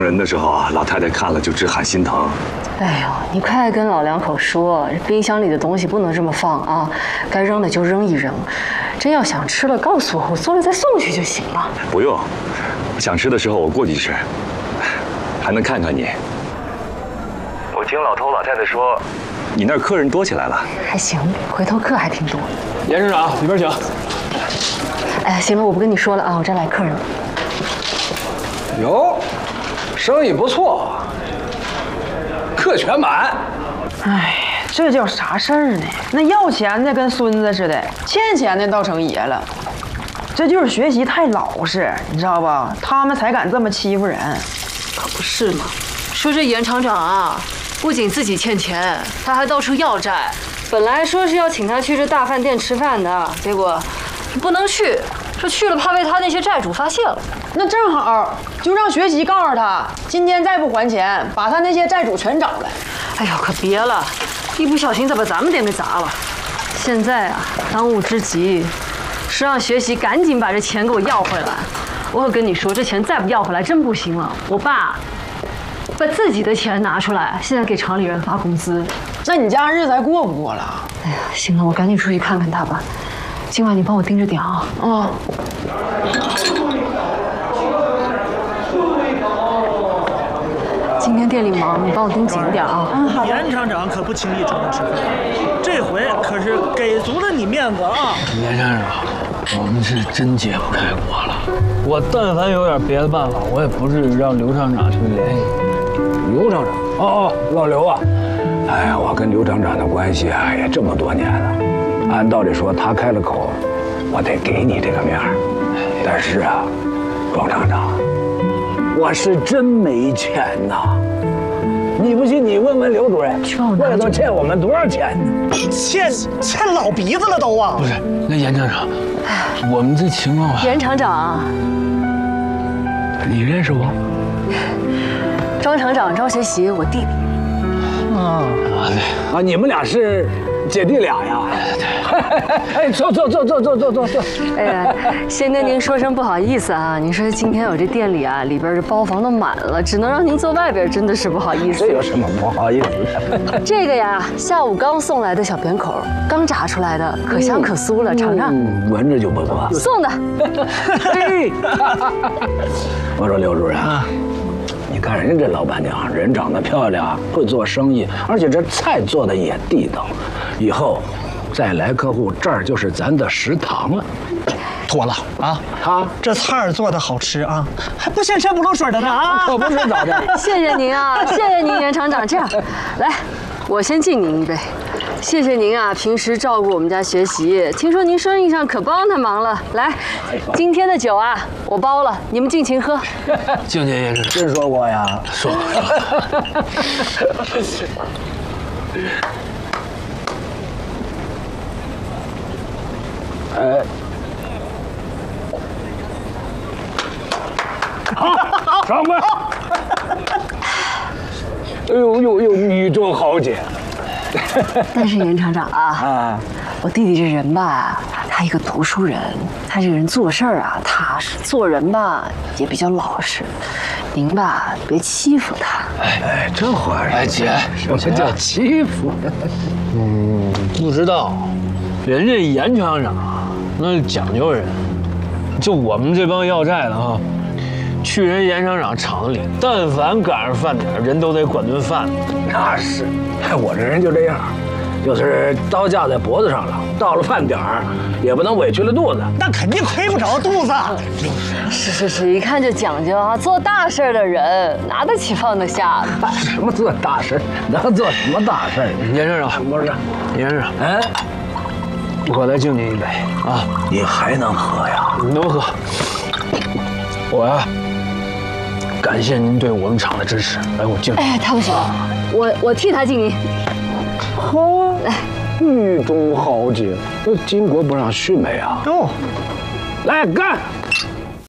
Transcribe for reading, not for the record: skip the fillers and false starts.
人的时候啊，老太太看了就直喊心疼。 哎呦，你快跟老两口说，冰箱里的东西不能这么放啊，该扔的就扔一扔。真要想吃了，告诉我，我做了再送去就行了。 不用，想吃的时候我过去吃，还能看看你。我听老头老太太说，你那儿客人多起来了。 还行，回头客还挺多。 严市长，里边请。 哎，行了，我不跟你说了啊，我这来客人了。 哟，生意不错，客全满。 哎，这叫啥事儿呢？那要钱的跟孙子似的，欠钱的倒成爷了。这就是学习太老实，你知道吧？他们才敢这么欺负人。 可不是嘛。说这严厂长啊，不仅自己欠钱，他还到处要债。本来说是要请他去这大饭店吃饭的，结果不能去，说去了怕被他那些债主发现了。 那正好，就让学习告诉他，今天再不还钱，把他那些债主全找来。 哎呦，可别了，一不小心再把咱们店给砸了。现在啊，当务之急是让学习赶紧把这钱给我要回来。我可跟你说，这钱再不要回来真不行了。我爸把自己的钱拿出来，现在给厂里人发工资。 那你家日子还过不过了？ 哎呀，行了，我赶紧出去看看他吧。今晚你帮我盯着点啊。今天店里忙，你帮我盯紧点啊。 好的。严厂长可不轻易出门吃饭，这回可是给足了你面子啊！ 严先生，我们是真解不开锅了。我但凡有点别的办法，我也不是让刘厂长去联系。 刘厂长，老刘啊，哎呀，我跟刘厂长的关系啊也这么多年了，按道理说他开了口，我得给你这个面儿。但是啊，庄厂长，我是真没钱呐。你不信，你问问刘主任，这都欠我们多少钱呢？ 欠老鼻子了都啊！ 不是，那严厂长，我们这情况啊。 严厂长， 你认识我？ 庄厂长庄学习，我弟弟。 对啊，你们俩是姐弟俩呀？哎，坐。 哎呀，先跟您说声不好意思啊，您说今天我这店里啊，里边这包房都满了，只能让您坐外边，真的是不好意思。 这有什么不好意思的？ 这个呀，下午刚送来的小扁口，刚炸出来的，可香可酥了，尝尝。 闻着就不错。 送的。 我说刘主任啊。你看人家这老板娘，人长得漂亮，会做生意，而且这菜做的也地道。以后再来客户，这儿就是咱的食堂了。 妥了啊！这菜儿做的好吃啊，还不显山不漏水的呢啊！ 可不是咋的？ 谢谢您啊，谢谢您，严厂长。这样，来，我先敬您一杯。谢谢您啊，平时照顾我们家学习，听说您生意上可帮他忙了。来，今天的酒啊，我包了，你们尽情喝。 敬谢严师， 真说过呀？ 说。 好，上班。哎呦，女中豪杰。 但是严厂长啊，我弟弟这人吧，他一个读书人，他这个人做事儿啊踏实，做人吧也比较老实。您吧别欺负他。 哎，这话哎姐， 什么叫欺负？ 不知道，人家严厂长那是讲究人，就我们这帮要债的哈，去人严厂长厂子里，但凡赶上饭点，人都得管顿饭。 那是，我这人就这样，就是刀架在脖子上了，到了饭点儿也不能委屈了肚子。 那肯定亏不着肚子。 是，一看就讲究啊，做大事的人拿得起放得下。 什么做大事？能做什么大事？ 严厂长， 不是， 严厂长， 哎， 我来敬您一杯啊！ 你还能喝呀？ 能喝。我呀，感谢您对我们厂的支持。来，我敬你。 哎，他不行，我替他敬您。 好，来，女中豪杰，这巾帼不让须眉啊！ 哟， 来干！